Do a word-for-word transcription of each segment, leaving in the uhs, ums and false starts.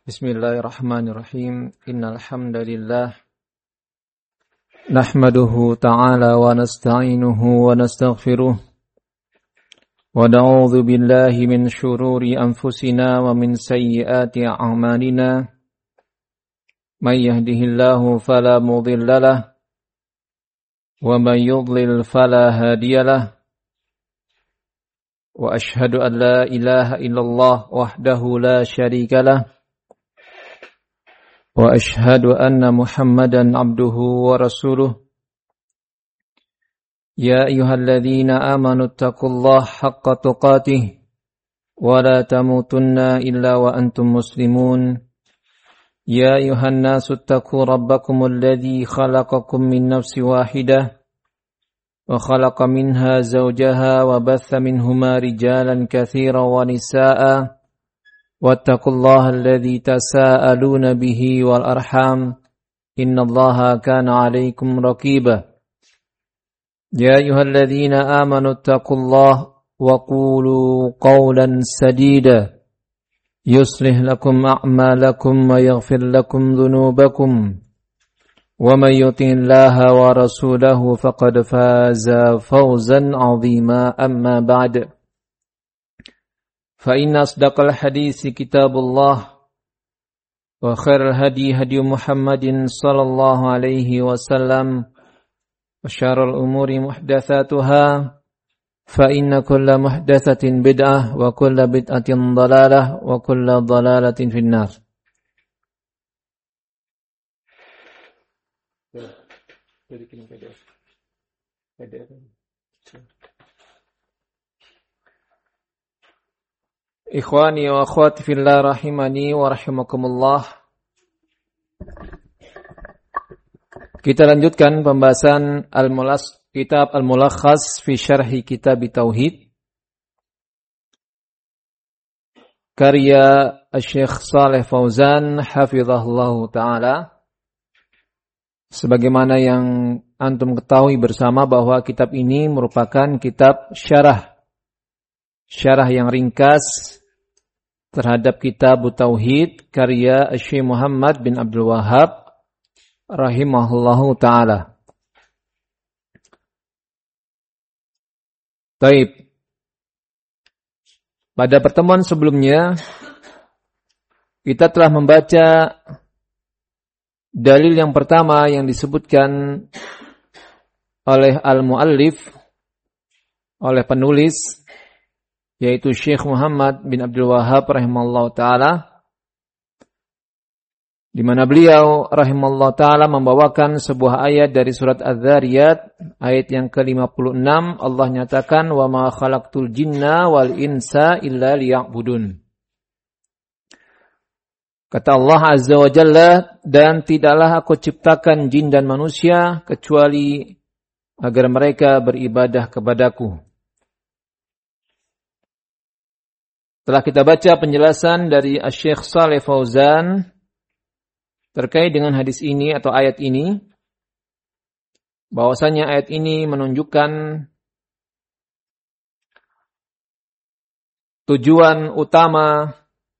Bismillahirrahmanirrahim. Innal hamdalillah nahmaduhu ta'ala wa nasta'inuhu wa nastaghfiruh wa na'udzu billahi min shururi anfusina wa min sayyiati a'malina. May yahdihillahu fala mudilla lahu wa may yudlil fala hadiya lahu. Wa ashhadu an la ilaha illallah wahdahu la syarika lahu. Wa ashhadu anna Muhammadan abduhu wa rasuluh. Ya ayyuhalladzina amanu taqullaha haqqa tuqatih wa la tamutunna illa wa antum muslimun. Ya ayyuhan nasu taqu rabbakumul ladzi khalaqakum min nafsin wahidah wa khalaqa minha zawjaha wa batha minhuma rijalan katsiran wa nisaa'a. واتقوا الله الذي تساءلون به والأرحام إن الله كان عليكم رقيبا يا أيها الذين آمنوا اتقوا الله وقولوا قولا سديدا يصلح لكم أعمالكم ويغفر لكم ذنوبكم ومن يطع الله ورسوله فقد فاز فوزا عظيما أما بعد فإن أصدق الحديث كتاب الله وخير الهدي هدي محمد صلى الله عليه وسلم وشر الأمور محدثاتها فإن كل محدثة بدعة وكل بدعة ضلالة وكل ضلالة في النار. Ikhwani wa akhwati fillah rahimani wa rahimakumullah. Kita lanjutkan pembahasan al-mulas kitab Al-Mulakhas fi Syarhi Kitab Tauhid karya Syekh Shalih Fauzan hafizahullahu taala. Sebagaimana yang antum ketahui bersama bahwa kitab ini merupakan kitab syarah syarah yang ringkas terhadap kitab Tauhid karya Syekh Muhammad bin Abdul Wahhab rahimahullahu taala. Baik. Pada pertemuan sebelumnya kita telah membaca dalil yang pertama yang disebutkan oleh al-muallif, oleh penulis, yaitu Syekh Muhammad bin Abdul Wahhab rahimahullah ta'ala, di mana beliau rahimahullah ta'ala membawakan sebuah ayat dari surat Az-Zariyat, ayat yang ke lima puluh enam. Allah nyatakan, wa ma khalaqtul jinna wal insa illa liya'budun. Kata Allah Azza wa Jalla, dan tidaklah aku ciptakan jin dan manusia kecuali agar mereka beribadah kepadaku. Telah kita baca penjelasan dari Syekh Shalih Fauzan terkait dengan hadis ini atau ayat ini, bahwasanya ayat ini menunjukkan tujuan utama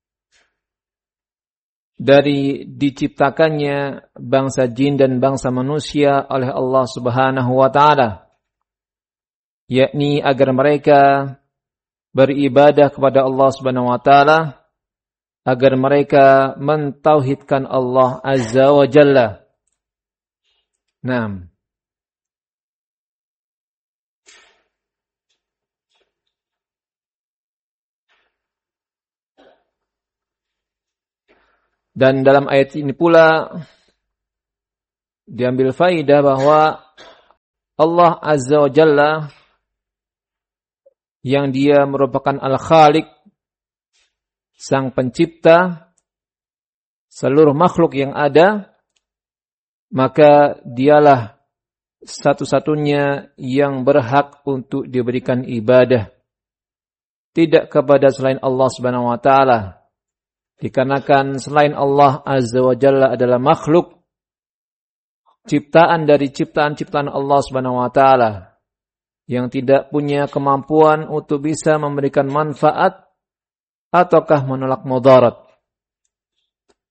dari diciptakannya bangsa jin dan bangsa manusia oleh Allah Subhanahu wa taala, yakni agar mereka beribadah kepada Allah Subhanahu wa taala, agar mereka mentauhidkan Allah Azza wa Jalla. Naam. Dan dalam ayat ini pula diambil faidah bahwa Allah Azza wa Jalla yang dia merupakan Al-Khaliq, sang pencipta seluruh makhluk yang ada, maka dialah satu-satunya yang berhak untuk diberikan ibadah, tidak kepada selain Allah Subhanahu wa taala. Dikarenakan selain Allah Azza wa Jalla adalah makhluk ciptaan dari ciptaan-ciptaan Allah Subhanahu wa taala yang tidak punya kemampuan untuk bisa memberikan manfaat ataukah menolak mudarat.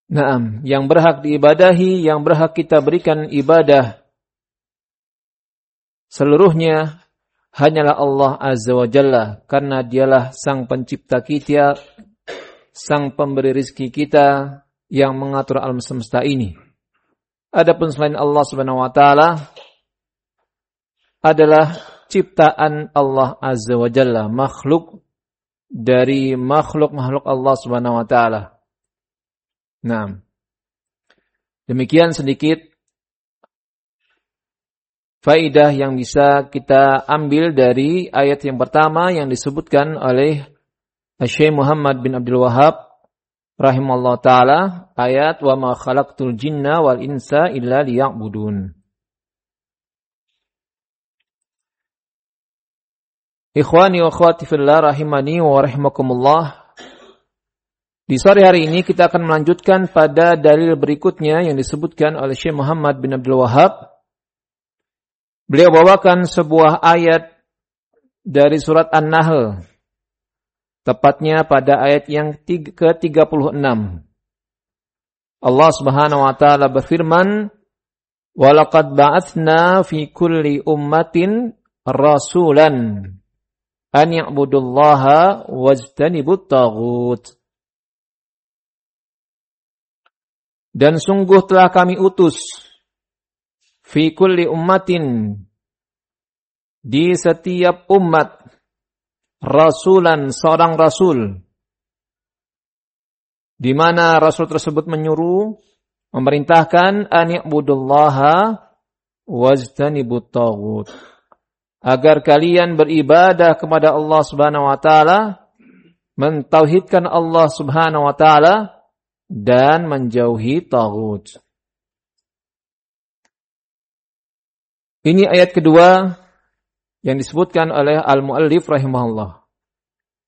Naam, yang berhak diibadahi, yang berhak kita berikan ibadah seluruhnya hanyalah Allah Azza wa Jalla, karena dialah sang pencipta kita, sang pemberi rizki kita, yang mengatur alam semesta ini. Adapun selain Allah Subhanahu wa taala adalah ciptaan Allah Azza wa Jalla, makhluk dari makhluk-makhluk Allah Subhanahu wa taala. Nah, demikian sedikit faidah yang bisa kita ambil dari ayat yang pertama yang disebutkan oleh Syekh Muhammad bin Abdul Wahhab rahimallahu taala, ayat wa ma khalaqtul jinna wal insa illa liya'budun. Ikhwani wa akhwati fillah rahimani wa rahimakumullah. Di sore hari ini kita akan melanjutkan pada dalil berikutnya yang disebutkan oleh Syekh Muhammad bin Abdul Wahhab. Beliau bawakan sebuah ayat dari surat An-Nahl, tepatnya pada ayat yang ke tiga puluh enam. Allah Subhanahu wa taala berfirman, "Wa laqad ba'atsna fi kulli ummatin rasulan an ya'budullaha wajtanibut taghut." Dan sungguh telah kami utus fi kulli ummatin, di setiap umat, rasulan, seorang rasul, di mana rasul tersebut menyuruh, memerintahkan an ya'budullaha wajtanibut taghut, agar kalian beribadah kepada Allah Subhanahu wa taala, mentauhidkan Allah Subhanahu wa taala dan menjauhi taghut. Ini ayat kedua yang disebutkan oleh al-muallif rahimahullah.